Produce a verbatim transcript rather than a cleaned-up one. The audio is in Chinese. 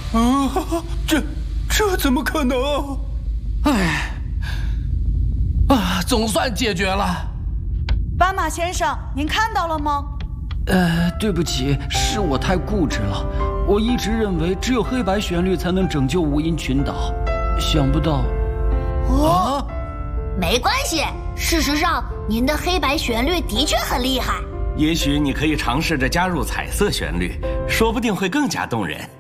啊，这这怎么可能？ 哎，啊，总算解决了。 斑马先生，您看到了吗？ 呃，对不起，是我太固执了。我一直认为只有黑白旋律才能拯救无垠群岛，想不到…… 哦， 没关系，事实上，您的黑白旋律的确很厉害。 也许你可以尝试着加入彩色旋律，说不定会更加动人。